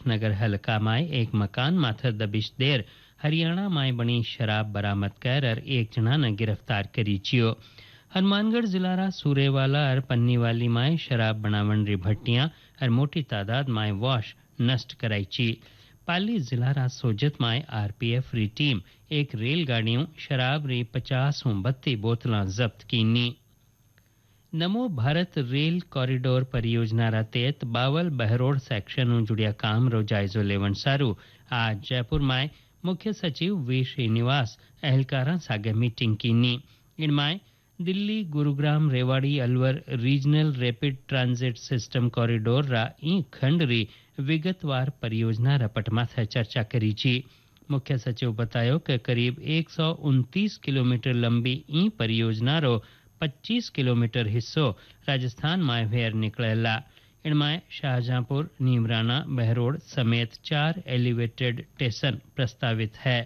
नगर हलका माय एक मकान माथे दबिश देर हरियाणा माय बनी शराब बरामद कर एक जना ने गिरफ्तार करी छियो। हनुमानगढ़ जिलारा सूरेवाला और पन्नीवाली माय शराब बनावन री भट्टियां और मोटी तादाद माय वॉश नष्ट कराई छी। पाली जिलारा सोजत माय आरपीएफ री टीम एक रेलगाड़ियों शराब री 50 बोतलां जब्त कीनी। नमो भारत रेल कॉरिडोर परियोजना रा तहत बावल बहरोड सेक्शन नु जुड़िया काम रो जायजो लेवन सारू आज जयपुर माय मुख्य सचिव वी श्रीनिवास अहलकारा सागे मीटिंग कीनी। इनमाय Delhi Gurugram Rewari Alwar regional rapid transit system corridor रा ई खंड री विगतवार परियोजना रपट माथे चर्चा करी छी। मुख्य सचिव बतायो कि करीब 129 किलोमीटर लंबी ई परियोजना रो 25 किलोमीटर हिस्सो राजस्थान माय वेर निकलेला। इनमाय शाहजहांपुर नीमराना बहरोड समेत 4 एलिवेटेड स्टेशन प्रस्तावित है।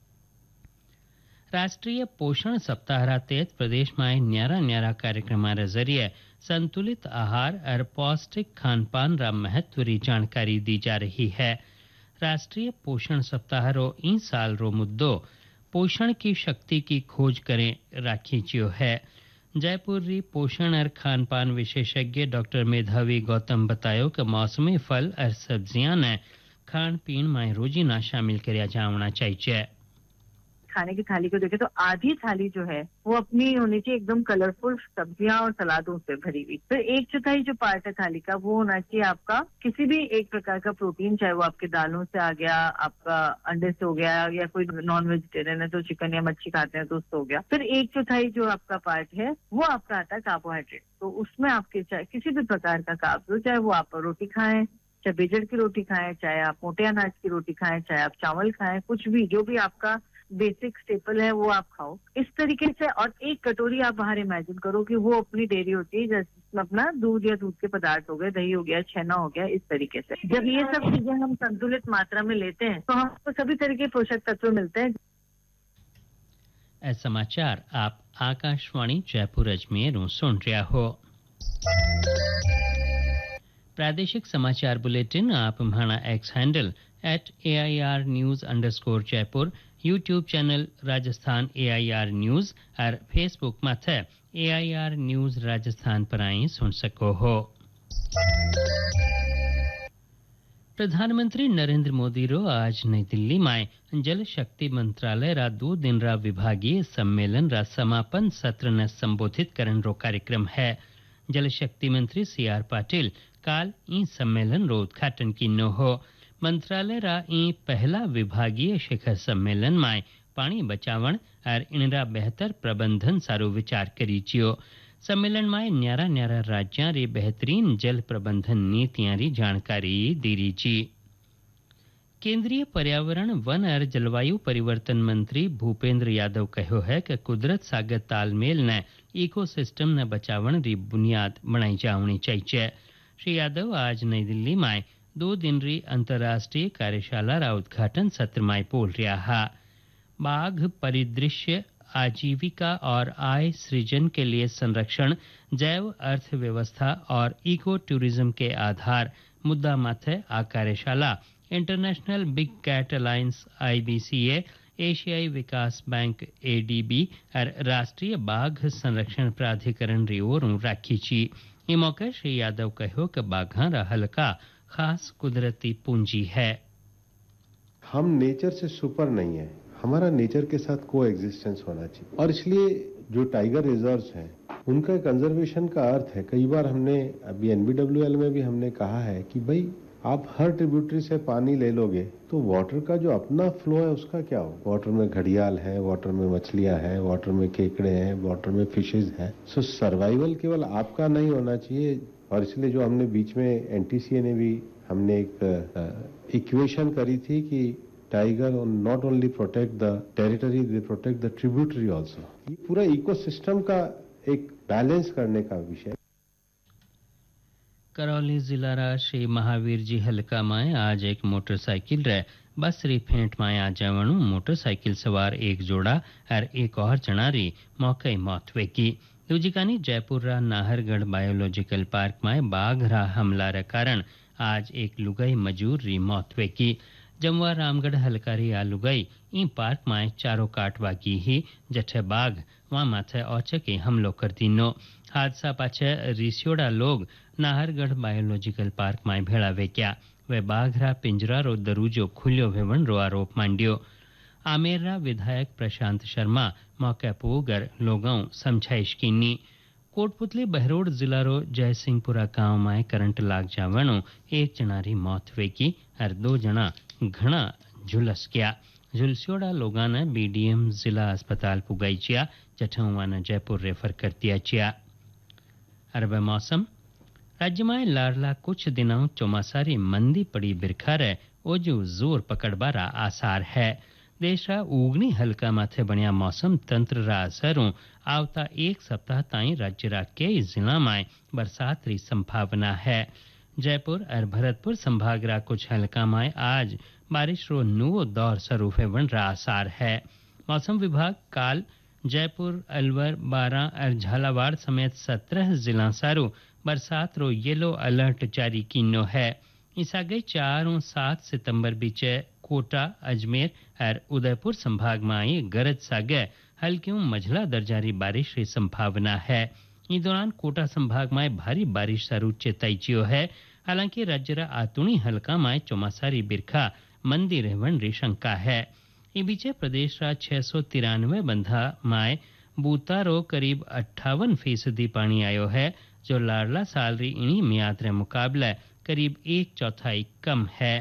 राष्ट्रीय पोषण सप्ताह तहत प्रदेश में न्यारा न्यारा कार्यक्रम जरिए संतुलित आहार और पौष्टिक खान पान रा महत्व री जानकारी दी जा रही है। राष्ट्रीय पोषण सप्ताह रो ई साल रो मुद्दो पोषण की शक्ति की खोज करें राखी चियो है। जयपुर री पोषण और खान पान विशेषज्ञ डॉक्टर मेधावी गौतम बतायो कि मौसमी फल और सब्जियां ने खान पीन में रोजीना शामिल करया जावना चाहिए। खाने की थाली को देखें तो आधी थाली जो है वो अपनी होनी चाहिए एकदम कलरफुल सब्जियां और सलादों से भरी हुई। फिर 1/4 जो पार्ट है थाली का वो होना चाहिए आपका किसी भी एक प्रकार का प्रोटीन, चाहे वो आपके दालों से आ गया, आपका अंडे से हो गया, या कोई नॉन वेजिटेरियन है तो चिकन या मच्छी खाते हैं तो उससे हो गया। फिर 1/4 जो आपका पार्ट है वो आपका आता है कार्बोहाइड्रेट। तो उसमें आपके चाहे किसी भी प्रकार का कार्ब हो, चाहे वो आप रोटी खाएं, चाहे बेजड़ की रोटी खाएं, चाहे आप मोटे अनाज की रोटी खाएं, चाहे आप चावल खाएं, कुछ भी जो भी आपका बेसिक स्टेपल है वो आप खाओ इस तरीके से। और एक कटोरी आप बाहर इमेजिन करो कि वो अपनी डेयरी होती है, जिसमें अपना दूध या दूध के पदार्थ हो गए, दही हो गया, छेना हो गया, इस तरीके से। जब ये सब चीजें हम संतुलित मात्रा में लेते हैं तो हमको सभी तरह के पोषक तत्व मिलते हैं। ऐसा समाचार आप आकाशवाणी जयपुर अजमेर सुन रहा हो। प्रादेशिक समाचार बुलेटिन आप हमारा x handle @AIR_News_Jaipur, YouTube channel Rajasthan AIR news और फेसबुक माथे AIR न्यूज राजस्थान पर आई सुन सको हो। प्रधानमंत्री नरेंद्र मोदी रो आज नई दिल्ली में जल शक्ति मंत्रालय रा 2 दिन रा विभागीय सम्मेलन रा समापन सत्र ने संबोधित करन रो कार्यक्रम है। जल शक्ति मंत्री CR पाटिल काल ई सम्मेलन रो उद्घाटन किनो हो। मंत्रालय रा ई पहला विभागीय शिखर सम्मेलन में पानी बचावन और इनरा बेहतर प्रबंधन सारो विचार करी चियो। सम्मेलन में न्यारा न्यारा राज्यां री बेहतरीन जल प्रबंधन नीतियां री जानकारी दीरी ची। केंद्रीय पर्यावरण वन और जलवायु परिवर्तन मंत्री भूपेंद्र यादव कहो है कि कुदरत सागर तालमेल ने इकोसिस्टम ने बचावन री बुनियाद बनाई जावनी चाहिए। श्री यादव आज नई दिल्ली में 2 दिन री अंतर्राष्ट्रीय कार्यशाला रा उद्घाटन सत्र में बोल रहा। बाघ परिदृश्य आजीविका और आय सृजन के लिए संरक्षण, जैव अर्थव्यवस्था और इको टूरिज्म के आधार मुद्दा माथे आ कार्यशाला international big cat alliance IBCA, एशियाई विकास बैंक ADB और राष्ट्रीय बाघ संरक्षण प्राधिकरण री ओर राखी छी। इस मौके श्री यादव कहो कि बाघां रा हलका खास कुदरती पूंजी है। हम नेचर से सुपर नहीं है, हमारा नेचर के साथ को एग्जिस्टेंस होना चाहिए। और इसलिए जो टाइगर रिजर्व्स हैं उनका कंजर्वेशन का अर्थ है, कई बार हमने अभी NBWL में भी हमने कहा है कि भाई आप हर ट्रिब्यूटरी से पानी ले लोगे तो वाटर का जो अपना फ्लो है उसका क्या हो। वाटर में घड़ियाल है, वाटर में मछलियां हैं, वाटर में केकड़े हैं, वाटर में फिशेज हैं। सो सर्वाइवल केवल आपका नहीं होना चाहिए। और इसलिए जो हमने बीच में NTCA ने भी हमने एक इक्वेशन करी थी कि tiger not only protect the territory, they protect the tributary also. ये पूरा इकोसिस्टम का एक बैलेंस करने का विषय। करौली जिला श्री महावीर जी हल्का में आज एक मोटरसाइकिल रे बस री फेंट में आ जावणु मोटरसाइकिल सवार एक जोड़ा और एक और जना री मौके मौत हुई। दूजी कानी जयपुर रा नाहरगढ़ बायोलॉजिकल पार्क में बाघ रा हमला रे कारण आज एक लुगाई मजूर री मौत हुई की। जमवा रामगढ़ हलकारी आ लुगाई ई पार्क माए चारों काट बागी ही जठे बाघ वहाँ माथे औचे के हमलो कर दीनो। हादसा पाछे रिसियोड़ा लोग नाहरगढ़ बायोलॉजिकल पार्क माए भेड़ा वेक्या। वे बाघरा पिंजरा रो दरूजो खुल्यो वेवण रो आरोप मांड्यो। आमेरा विधायक प्रशांत शर्मा मौके पोगर लोगों समझाइश कीनी। कोटपुतली बहरोड जिला रो जयसिंहपुरा गांव में करंट लाग जावणो एक जनारी मौत हुई की और 2 जना घना झुलस गया। झुलसियोड़ा लोगा ने बीडीएम जिला अस्पताल पुगाई चिया जठुआ ने जयपुर रेफर कर दिया चिया। अरब मौसम राज्य में लारला कुछ दिनों चौमासारी मंदी पड़ी बिरखा रे ओजू जोर पकड़बारा आसार है। देशरा उगनी हल्का माथे बनिया मौसम तंत्र रा असरों आवता एक सप्ताह ताई राज्य रा कई जिला में बरसात री संभावना है। जयपुर और भरतपुर संभाग रा कुछ हल्का में आज बारिश रो नुवो दौर शुरू होवन रा आसार है। मौसम विभाग काल जयपुर, अलवर, बारां और झालावाड़ समेत 17 जिला सारू बरसात रो येलो अलर्ट जारी कीनो है। इस आगे 4 और 7 सितंबर बीच कोटा, अजमेर और उदयपुर संभाग में गरज सागे हल्की मझला दर्जारी बारिश की संभावना है। इस दौरान कोटा संभाग में भारी बारिश सारू चेताईचियो है। हालांकि राज्य रा आतुणी हल्का में चौमासारी बिरखा मंदी रहवन री शंका है। इस बीच प्रदेश रा 693 बंधा में बूतारो करीब 58% पानी आयो है, जो लाडला साल री इनी मियाद रे मुकाबले करीब 1/4 कम है।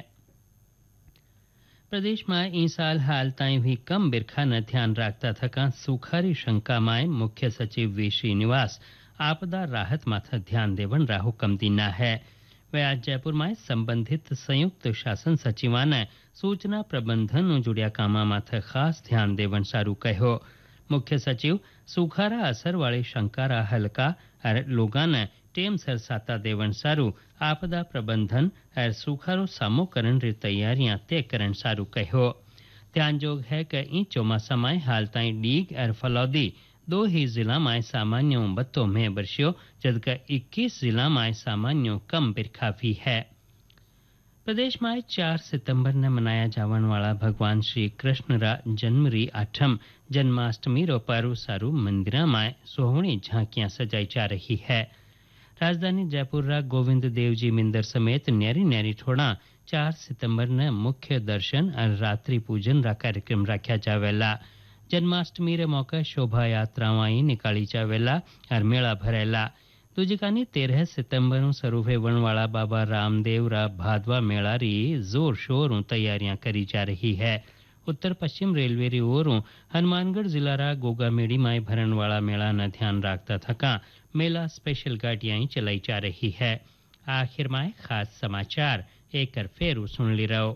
प्रदेश में इस साल हाल ताई भी कम बिरखा न ध्यान रखता थका सुखारी शंका में मुख्य सचिव वी श्रीनिवास आपदा राहत माथा ध्यान देवन रा हुक्म दीना है। वे आज जयपुर में संबंधित संयुक्त शासन सचिवा ने सूचना प्रबंधन जुड़िया कामा माथे खास ध्यान देवन सारू कहो। मुख्य सचिव सुखारा असर वाले शंकारा हल्का और लोगा ने टेम सर साता देवन सारू आपदा प्रबंधन और सुखारो सामोकरण री तैयारियां तय करन सारू कहो। ध्यानजोग है कि इन चौमासा में हाल ताई डीग और फलौदी 2 ही जिला में सामान्य बत्तों में बरस्यो, जबकि 21 जिला में सामान्य कम बिरखा भी है। प्रदेश में 4 सितंबर ने मनाया जावन वाला भगवान श्री कृष्ण रा जन्म री 8th जन्माष्टमी रो पारू सारू मंदिरा में सोहणी झांकियां सजाई जा रही है। राजधानी जयपुर रा गोविंद देव जी मंदिर समेत न्यारी न्यारी ठोड़ा 4 सितंबर ने मुख्य दर्शन और रात्रि पूजन रा कार्यक्रम रखा जावेला। जन्माष्टमी रे मौके शोभा यात्राएं निकाली जावेला और मेला भरेला। दूजिकानी 13 सितंबर शुरू होने वाला बाबा रामदेव रा भादवा मेला री जोर शोर तैयारियां करी जा रही है। उत्तर पश्चिम रेलवे री ओर हनुमानगढ़ जिला रा गोगामेड़ी में भरन वाला मेला न ध्यान रखता थका मेला स्पेशल गाड़ियां चलाई जा रही है। आखिर में खास समाचार एक फेरू सुन ली रहो।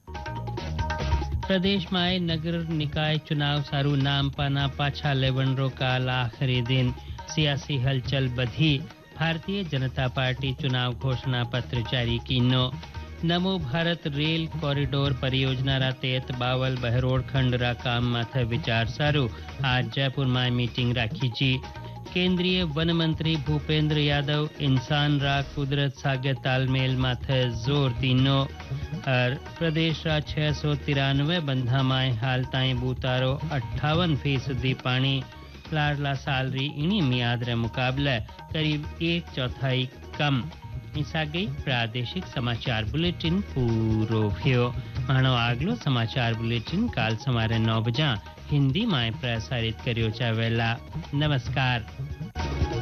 प्रदेश में नगर निकाय चुनाव सारू नाम पाना पाछा लेवन रो काल आखिरी दिन सियासी हलचल बधी। भारतीय जनता पार्टी चुनाव घोषणा पत्र जारी कीनो। नमो भारत रेल कॉरिडोर परियोजना रा तहत बावल बहरोड खंड रा काम माथे विचार सारू आज जयपुर में मीटिंग राखी जी। केंद्रीय वन मंत्री भूपेंद्र यादव इंसान रा कुदरत सागे तालमेल माथे जोर दीनो। और प्रदेश रा 693 बंधा में हाल ताई बूतारो 58% पानी। लाडला साल री इनी मियाद रे मुकाबले करीब 1/4 कम। इसा गई प्रादेशिक समाचार बुलेटिन पूरो भ्यो। मानो आगलो समाचार बुलेटिन काल समारे 9 बजा हिंदी में प्रसारित करियो जावेला। नमस्कार।